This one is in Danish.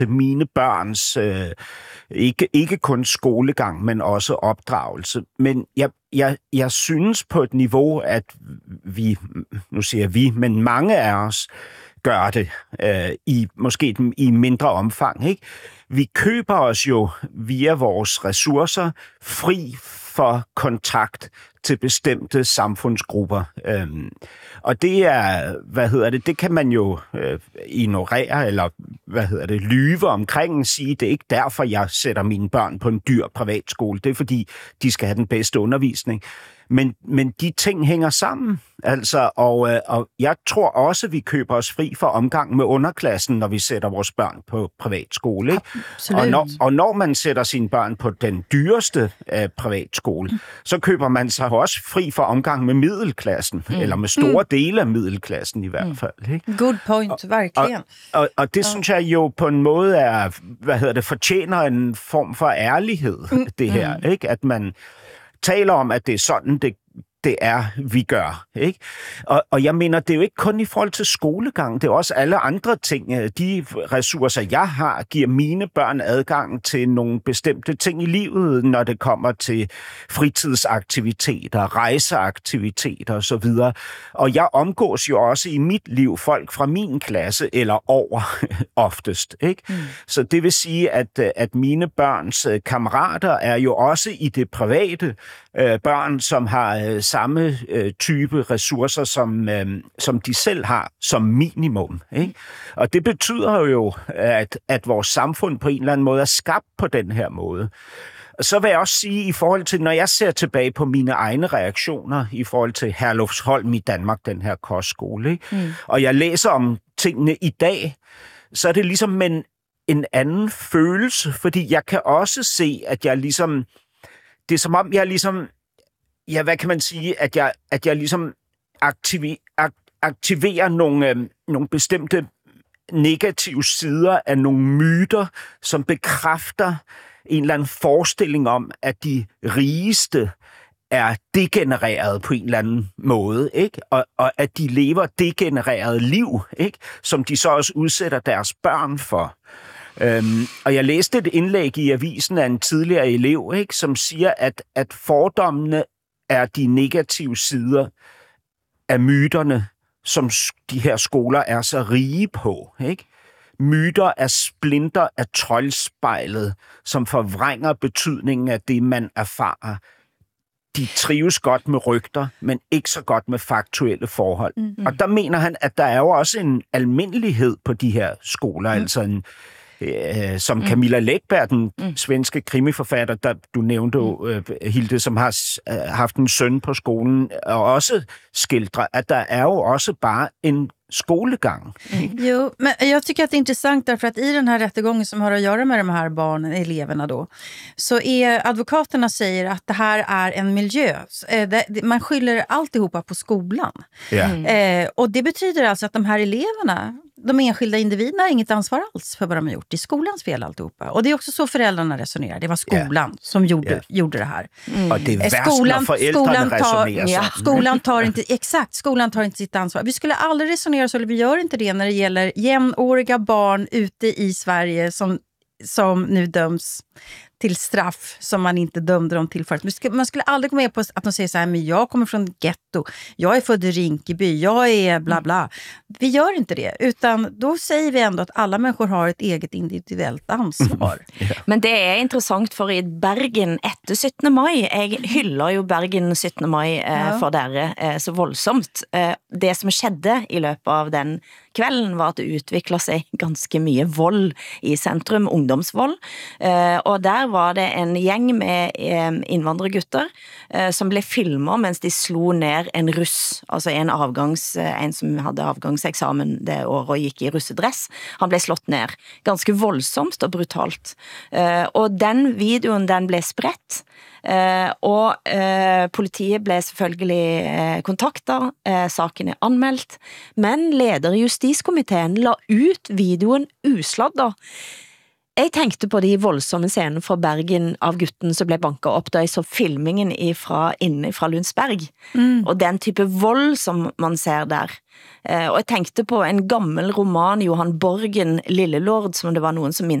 mine børns ikke kun skolegang, men også opdragelse. Men jeg synes på et niveau, at vi, nu siger vi, men mange af os gør det måske i mindre omfang, ikke? Vi køber os jo via vores ressourcer fri for kontakt til bestemte samfundsgrupper. Og det er, det kan man jo ignorere, eller lyve omkring og sige, det er ikke derfor, jeg sætter mine børn på en dyr privatskole. Det er fordi, de skal have den bedste undervisning. Men de ting hænger sammen, altså, og jeg tror også, vi køber os fri for omgang med underklassen, når vi sætter vores børn på privatskole. Ikke? Og når man sætter sine børn på den dyreste privatskole, så køber man sig også fri for omgang med middelklassen, eller med store dele af middelklassen i hvert fald. Ikke? Good point, verkligen. Og det synes jeg jo på en måde er, fortjener en form for ærlighed, det her, ikke? At man taler om, at det er sådan, det er, vi gør. Ikke? Og jeg mener, det er jo ikke kun i forhold til skolegang, det er også alle andre ting. De ressourcer, jeg har, giver mine børn adgang til nogle bestemte ting i livet, når det kommer til fritidsaktiviteter, rejseaktiviteter osv. Og jeg omgås jo også i mit liv folk fra min klasse eller over oftest. Ikke? Så det vil sige, at mine børns kammerater er jo også i det private børn, som har samme type ressourcer, som de selv har som minimum. Ikke? Og det betyder jo, at vores samfund på en eller anden måde er skabt på den her måde. Så vil jeg også sige, i forhold til, når jeg ser tilbage på mine egne reaktioner, i forhold til Herlufsholm i Danmark, den her kostskole, ikke? Og jeg læser om tingene i dag, så er det ligesom en anden følelse, fordi jeg kan også se, at jeg ligesom, det er som om jeg ligesom, ja, hvad kan man sige, at jeg ligesom aktiverer nogle bestemte negative sider af nogle myter, som bekræfter en eller anden forestilling om, at de rigeste er degenereret på en eller anden måde, ikke? Og at de lever degenereret liv, ikke? Som de så også udsætter deres børn for. Og jeg læste et indlæg i avisen af en tidligere elev, ikke? Som siger, at fordommene er de negative sider af myterne, som de her skoler er så rige på, ikke? Myter er splinter af troldspejlet, som forvrænger betydningen af det, man erfarer. De trives godt med rygter, men ikke så godt med faktuelle forhold. Og der mener han, at der er jo også en almindelighed på de her skoler, altså som Camilla Läckberg, den svenske krimiforfatter, der du nævnte, Hilde, som har haft en søn på skolen, og også skildrer, at der er jo også bare en skolegang. Jo, men jag tycker att det är intressant därför att i den här rättegången som har att göra med de här barnen, eleverna då, så är advokaterna säger att det här är en miljö. Man skyller alltihopa på skolan. Och det betyder alltså att de här eleverna, de enskilda individerna har inget ansvar alls för vad de har gjort. Det är skolans fel alltihopa. Och det är också så föräldrarna resonerar. Det var skolan som gjorde det här. Och det är värst när föräldrarna resonerar. Skolan tar inte sitt ansvar. Vi skulle aldrig resonera så, eller vi gör inte det när det gäller jämnåriga barn ute i Sverige som nu döms till straff som man inte dömde dem till förut. Man skulle aldrig gå med på att de säger så här, men jag kommer från ghetto, jag är född i Rinkeby, jag är bla bla. Vi gör inte det, utan då säger vi ändå att alla människor har ett eget individuellt ansvar. Men det är intressant för i Bergen efter 17. maj, jag hyllar ju Bergen 17. maj för det så våldsomt. Det som skedde i løpet av den kvällen var att det utvecklade sig ganska mycket våld i centrum, ungdomsvåld. Och där var det en gäng med invandrargutter som blev filmet mens de slog ner en russ, alltså en som hade avgångsexamen det året och gick i russedress. Han blev slått ner ganska våldsomt och brutalt. Och den videon den blev spredt. Og politiet ble selvfølgelig kontaktet, saken er anmeldt, men leder i justiskomiteen la ut videoen usladdet. Jeg tenkte på de voldsomme scenene fra Bergen av gutten som ble banket opp da jeg så filmingen inne fra Lundsberg. Og den type vold som man ser der. Og jeg tenkte på en gammel roman, Johan Borgen, Lillelord, som det var noen som